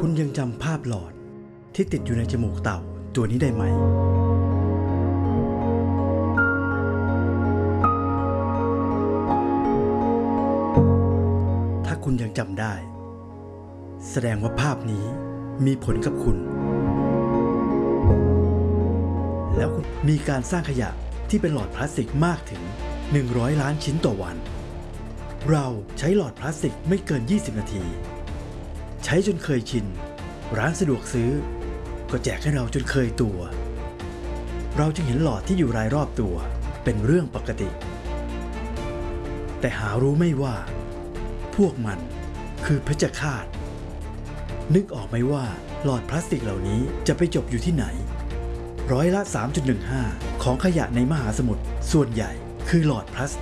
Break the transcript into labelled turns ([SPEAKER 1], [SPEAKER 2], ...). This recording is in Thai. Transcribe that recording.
[SPEAKER 1] คุณยังจำภาพหลอดที่ติดอยู่ในจมูกเต่าตัวนี้ได้ไหมถ้าคุณยังจำได้แสดงว่าภาพนี้มีผลกับคุณแล้วคุณมีการสร้างขยะที่เป็นหลอดพลาสติกมากถึง100 ล้านชิ้นต่อวันเราใช้หลอดพลาสติกไม่เกิน20 นาทีใช้จนเคยชินร้านสะดวกซื้อก็แจกให้เราจนเคยตัวเราจึงเห็นหลอดที่อยู่รายรอบตัวเป็นเรื่องปกติแต่หารู้ไม่ว่าพวกมันคือเพชฌฆาตนึกออกไหมว่าหลอดพลาสติกเหล่านี้จะไปจบอยู่ที่ไหนร้อยละ 3.15 ของขยะในมหาสมุทรส่วนใหญ่คือหลอดพลาสติก